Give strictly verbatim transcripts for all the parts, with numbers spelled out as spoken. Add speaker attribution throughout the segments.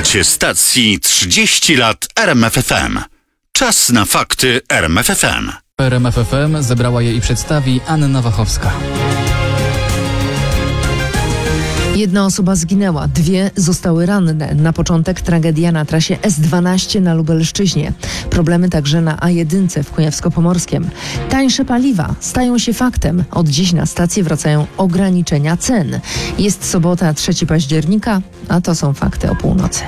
Speaker 1: Słuchacie stacji trzydzieści lat R M F F M. Czas na fakty R M F F M.
Speaker 2: R M F F M zebrała je i przedstawi Anna Wachowska.
Speaker 3: Jedna osoba zginęła, dwie zostały ranne. Na początek tragedia na trasie S dwanaście na Lubelszczyźnie. Problemy także na A jeden w Kujawsko-Pomorskiem. Tańsze paliwa stają się faktem. Od dziś na stację wracają ograniczenia cen. Jest sobota, trzeciego października, a to są fakty o północy.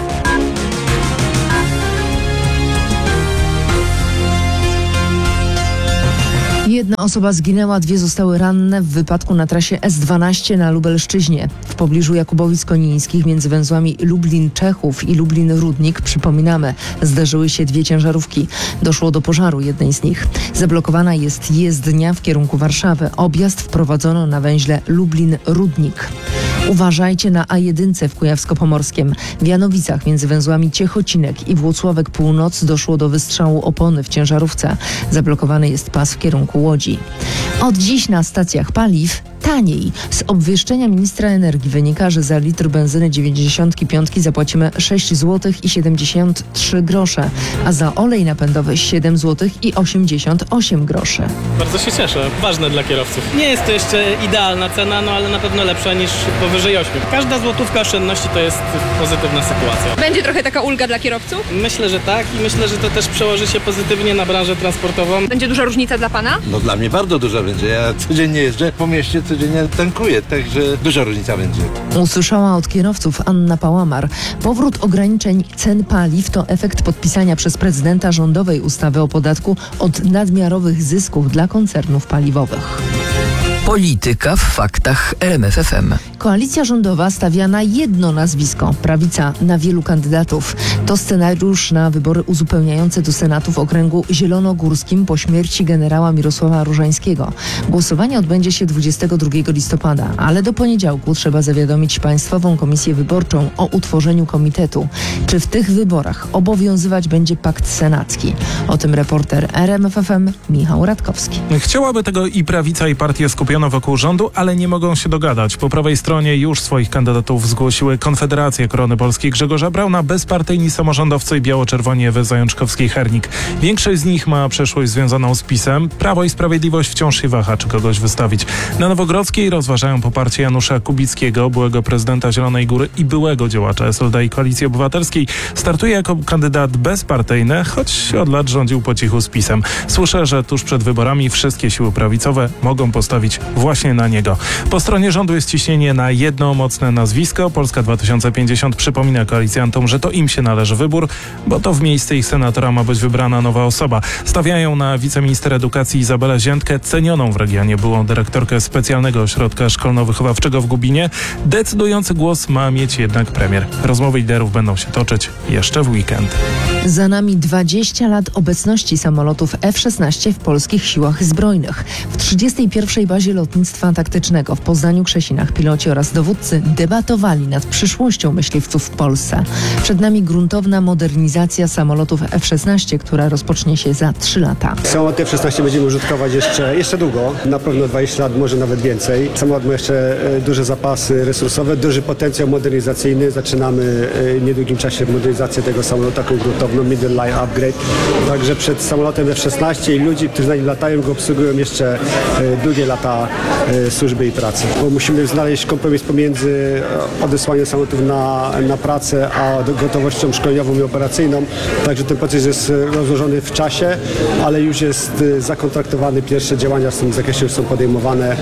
Speaker 3: Jedna osoba zginęła, dwie zostały ranne w wypadku na trasie S dwanaście na Lubelszczyźnie. W pobliżu Jakubowic-Konińskich między węzłami Lublin-Czechów i Lublin-Rudnik, przypominamy, zdarzyły się dwie ciężarówki. Doszło do pożaru jednej z nich. Zablokowana jest jezdnia w kierunku Warszawy. Objazd wprowadzono na węźle Lublin-Rudnik. Uważajcie na A jeden w Kujawsko-Pomorskiem. W Janowicach między węzłami Ciechocinek i Włocławek Północ doszło do wystrzału opony w ciężarówce. Zablokowany jest pas w kierunku Łodzi. Od dziś na stacjach paliw taniej. Z obwieszczenia ministra energii wynika, że za litr benzyny dziewięćdziesiąt pięć zapłacimy sześć złotych i siedemdziesiąt trzy grosze, a za olej napędowy siedem złotych i osiemdziesiąt osiem groszy.
Speaker 4: Bardzo się cieszę. Ważne dla kierowców. Nie jest to jeszcze idealna cena, no ale na pewno lepsza niż powyżej ośmiu. Każda złotówka oszczędności to jest pozytywna sytuacja.
Speaker 5: Będzie trochę taka ulga dla kierowców?
Speaker 4: Myślę, że tak i myślę, że to też przełoży się pozytywnie na branżę transportową.
Speaker 5: Będzie duża różnica dla pana?
Speaker 6: No dla mnie bardzo duża będzie. Ja codziennie jeżdżę po mieście, codziennie tankuję, także duża różnica będzie.
Speaker 3: Usłyszała od kierowców Anna Pałamar. Powrót ograniczeń cen paliw to efekt podpisania przez prezydenta rządowej ustawy o podatku od nadmiarowych zysków dla koncernów paliwowych.
Speaker 7: Polityka w faktach R M F F M.
Speaker 3: Koalicja rządowa stawia na jedno nazwisko, prawica na wielu kandydatów. To scenariusz na wybory uzupełniające do Senatu w okręgu zielonogórskim po śmierci generała Mirosława Różańskiego. Głosowanie odbędzie się dwudziestego drugiego listopada, ale do poniedziałku trzeba zawiadomić Państwową Komisję Wyborczą o utworzeniu komitetu. Czy w tych wyborach obowiązywać będzie pakt senacki? O tym reporter R M F F M Michał Radkowski.
Speaker 8: Chciałaby tego i prawica, i partie skupione wokół rządu, ale nie mogą się dogadać. Po prawej stronie już swoich kandydatów zgłosiły Konfederacja Korony Polskiej Grzegorza Brauna, bezpartyjni samorządowcy i biało-czerwoni Ewy Zajączkowskiej-Hernik. Większość z nich ma przeszłość związaną z PiS-em. Prawo i Sprawiedliwość wciąż się waha, czy kogoś wystawić. Na Nowogrodzkiej rozważają poparcie Janusza Kubickiego, byłego prezydenta Zielonej Góry i byłego działacza S L D i Koalicji Obywatelskiej. Startuje jako kandydat bezpartyjny, choć od lat rządził po cichu z PiS-em. Słyszę, że tuż przed wyborami wszystkie siły prawicowe mogą postawić właśnie na niego. Po stronie rządu jest ciśnienie na jedno mocne nazwisko. Polska dwa tysiące pięćdziesiąt przypomina koalicjantom, że to im się należy wybór, bo to w miejsce ich senatora ma być wybrana nowa osoba. Stawiają na wiceminister edukacji Izabelę Ziętkę, cenioną w regionie byłą dyrektorkę specjalnego ośrodka szkolno-wychowawczego w Gubinie. Decydujący głos ma mieć jednak premier. Rozmowy liderów będą się toczyć jeszcze w weekend.
Speaker 3: Za nami dwadzieścia lat obecności samolotów F szesnaście w polskich siłach zbrojnych. W trzydziestej pierwszej bazie lotnictwa taktycznego w Poznaniu-Krzesinach piloci oraz dowódcy debatowali nad przyszłością myśliwców w Polsce. Przed nami gruntowna modernizacja samolotów F szesnaście, która rozpocznie się za trzy lata.
Speaker 9: Samolot F szesnaście będziemy użytkować jeszcze, jeszcze długo, na pewno dwadzieścia lat, może nawet więcej. Samolot ma jeszcze duże zapasy resursowe, duży potencjał modernizacyjny. Zaczynamy w niedługim czasie modernizację tego samolotu, taką gruntowną middle line upgrade. Także przed samolotem F szesnaście i ludzi, którzy na nim latają, go obsługują jeszcze długie lata służby i pracy. Bo musimy znaleźć kompromis pomiędzy odesłaniem samolotów na, na pracę, a gotowością szkoleniową i operacyjną. Także ten proces jest rozłożony w czasie, ale już jest zakontraktowany. Pierwsze działania w tym zakresie już są podejmowane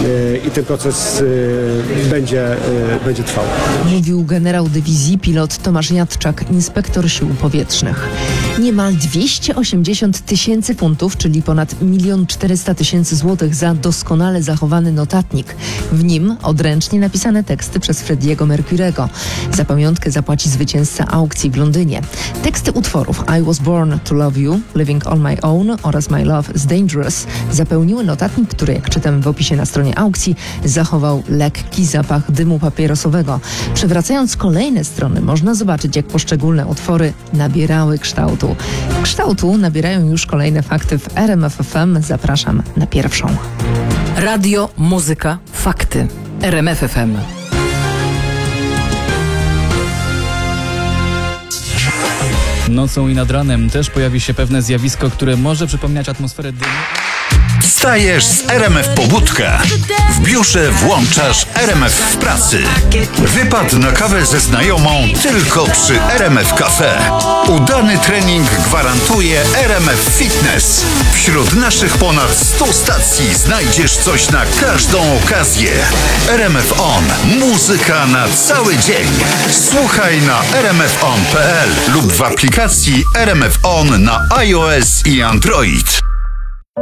Speaker 9: i ten proces będzie, będzie trwał.
Speaker 3: Mówił generał dywizji pilot Tomasz Jadczak, inspektor sił powietrznych. Niemal dwieście osiemdziesiąt tysięcy funtów, czyli ponad milion czterysta tysięcy złotych za doskonale zachowany notatnik. W nim odręcznie napisane teksty przez Freddie'ego Mercury'ego. Za pamiątkę zapłaci zwycięzca aukcji w Londynie. Teksty utworów I Was Born to Love You, Living on My Own oraz My Love is Dangerous zapełniły notatnik, który, jak czytam w opisie na stronie aukcji, zachował lekki zapach dymu papierosowego. Przewracając kolejne strony można zobaczyć, jak poszczególne utwory nabierały kształtu. Kształtu nabierają już kolejne fakty w R M F F M. Zapraszam na pierwszą.
Speaker 7: Radio, muzyka, fakty. R M F F M.
Speaker 2: Nocą i nad ranem też pojawi się pewne zjawisko, które może przypominać atmosferę dymu.
Speaker 1: Wstajesz z R M F Pobudka. W biurze włączasz R M F w pracy. Wypad na kawę ze znajomą tylko przy R M F Cafe. Udany trening gwarantuje R M F Fitness. Wśród naszych ponad stu stacji znajdziesz coś na każdą okazję. R M F On. Muzyka na cały dzień. Słuchaj na r m f on kropka p l lub w aplikacji R M F On na iOS i Android.